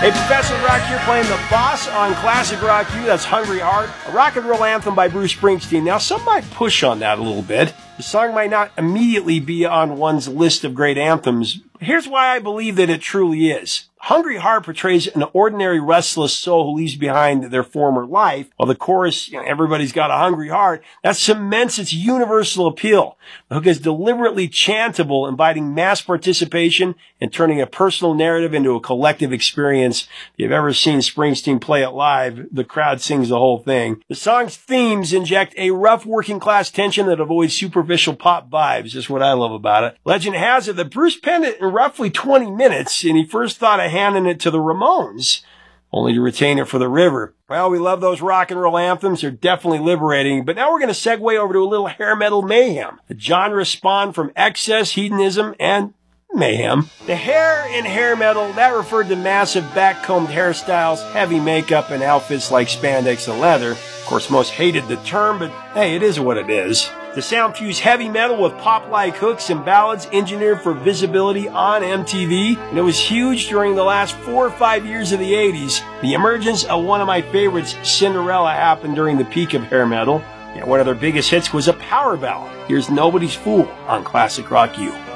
Hey, Professor Rock here playing the boss on Classic Rock U. That's Hungry Heart, a rock and roll anthem by Bruce Springsteen. Now, some might push on that a little bit. The song might not immediately be on one's list of great anthems. Here's why I believe that it truly is. Hungry Heart portrays an ordinary restless soul who leaves behind their former life, while the chorus, everybody's got a hungry heart, that cements its universal appeal. The hook is deliberately chantable, inviting mass participation and turning a personal narrative into a collective experience. If you've ever seen Springsteen play it live, the crowd sings the whole thing. The song's themes inject a rough working class tension that avoids superficial pop vibes. That's what I love about it. Legend has it that Bruce penned it in roughly 20 minutes, and he first thought of handing it to the Ramones, only to retain it for the river. Well, we love those rock and roll anthems. They're definitely liberating. But now we're going to segue over to a little hair metal mayhem. The genre spawned from excess, hedonism, and mayhem. The hair in hair metal, that referred to massive back-combed hairstyles, heavy makeup, and outfits like spandex and leather. Of course, most hated the term, but hey, it is what it is. The sound fused heavy metal with pop-like hooks and ballads engineered for visibility on MTV, and it was huge during the last 4 or 5 years of the 80s. The emergence of one of my favorites, Cinderella, happened during the peak of hair metal. One of their biggest hits was a power ballad. Here's Nobody's Fool on Classic Rock U.